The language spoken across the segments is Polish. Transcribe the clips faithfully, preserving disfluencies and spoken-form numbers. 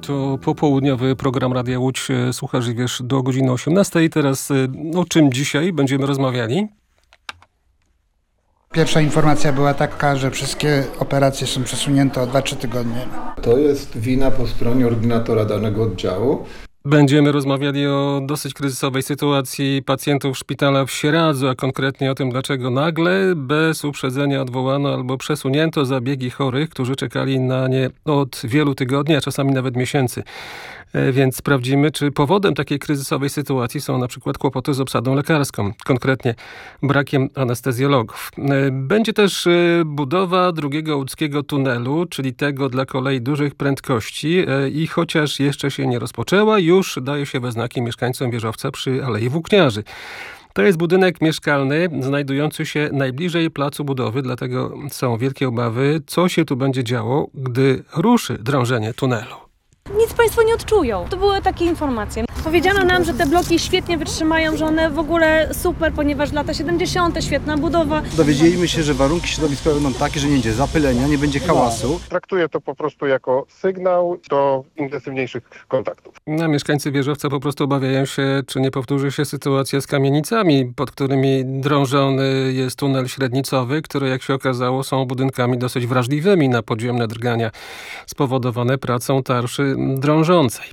To popołudniowy program Radia Łódź. Słuchasz i wiesz do godziny osiemnastej. Teraz o czym dzisiaj będziemy rozmawiali? Pierwsza informacja była taka, że wszystkie operacje są przesunięte o dwa trzy tygodnie. To jest wina po stronie ordynatora danego oddziału. Będziemy rozmawiali o dosyć kryzysowej sytuacji pacjentów szpitala w Sieradzu, a konkretnie o tym, dlaczego nagle, bez uprzedzenia odwołano albo przesunięto zabiegi chorych, którzy czekali na nie od wielu tygodni, a czasami nawet miesięcy. Więc sprawdzimy, czy powodem takiej kryzysowej sytuacji są na przykład kłopoty z obsadą lekarską, konkretnie brakiem anestezjologów. Będzie też budowa drugiego łódzkiego tunelu, czyli tego dla kolei dużych prędkości i chociaż jeszcze się nie rozpoczęła, już daje się we znaki mieszkańcom Wieżowca przy Alei Włókniarzy. To jest budynek mieszkalny znajdujący się najbliżej placu budowy, dlatego są wielkie obawy, co się tu będzie działo, gdy ruszy drążenie tunelu. Nic Państwo nie odczują. To były takie informacje. Powiedziano nam, że te bloki świetnie wytrzymają, że one w ogóle super, ponieważ lata siedemdziesiąte, świetna budowa. Dowiedzieliśmy się, że warunki środowiskowe będą takie, że nie będzie zapylenia, nie będzie hałasu. Traktuję to po prostu jako sygnał do intensywniejszych kontaktów. A mieszkańcy Wieżowca po prostu obawiają się, czy nie powtórzy się sytuacja z kamienicami, pod którymi drążony jest tunel średnicowy, które jak się okazało są budynkami dosyć wrażliwymi na podziemne drgania spowodowane pracą tarczy drążącej.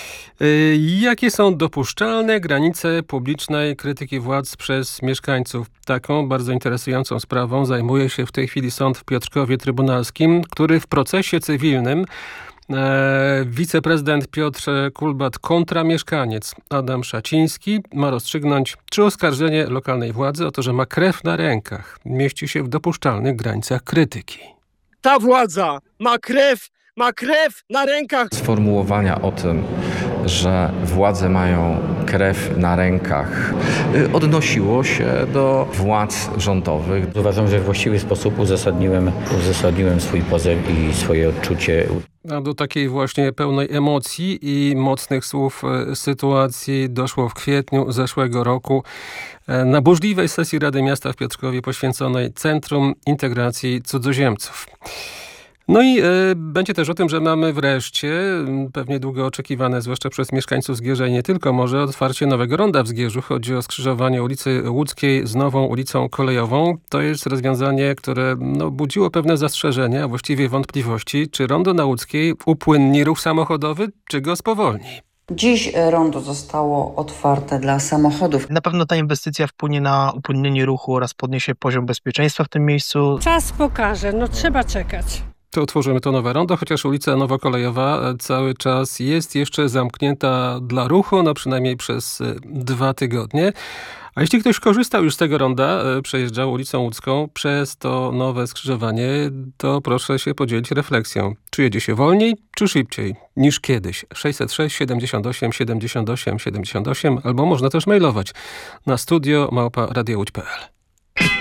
Jakie są dopuszczalne granice publicznej krytyki władz przez mieszkańców? Taką bardzo interesującą sprawą zajmuje się w tej chwili sąd w Piotrkowie Trybunalskim, który w procesie cywilnym e, wiceprezydent Piotr Kulbat kontra mieszkaniec Adam Szaciński ma rozstrzygnąć, czy oskarżenie lokalnej władzy o to, że ma krew na rękach, mieści się w dopuszczalnych granicach krytyki. Ta władza ma krew Ma krew na rękach. Sformułowania o tym, że władze mają krew na rękach, odnosiło się do władz rządowych. Uważam, że w właściwy sposób uzasadniłem, uzasadniłem swój pozew i swoje odczucie. A do takiej właśnie pełnej emocji i mocnych słów sytuacji doszło w kwietniu zeszłego roku na burzliwej sesji Rady Miasta w Piotrkowie poświęconej Centrum Integracji Cudzoziemców. No i y, będzie też o tym, że mamy wreszcie, pewnie długo oczekiwane, zwłaszcza przez mieszkańców Zgierza i nie tylko, może otwarcie nowego ronda w Zgierzu. Chodzi o skrzyżowanie ulicy Łódzkiej z nową ulicą kolejową. To jest rozwiązanie, które no, budziło pewne zastrzeżenia, a właściwie wątpliwości, czy rondo na Łódzkiej upłynni ruch samochodowy, czy go spowolni. Dziś rondo zostało otwarte dla samochodów. Na pewno ta inwestycja wpłynie na upłynnienie ruchu oraz podniesie poziom bezpieczeństwa w tym miejscu. Czas pokaże, no trzeba czekać. To otworzymy to nowe rondo, chociaż ulica Nowokolejowa cały czas jest jeszcze zamknięta dla ruchu, no przynajmniej przez dwa tygodnie. A jeśli ktoś korzystał już z tego ronda, przejeżdżał ulicą Łódzką przez to nowe skrzyżowanie, to proszę się podzielić refleksją. Czy jedzie się wolniej, czy szybciej niż kiedyś? sześćset sześć siedemdziesiąt osiem siedemdziesiąt osiem siedemdziesiąt osiem albo można też mailować na studio małpa radio łódź kropka pe el.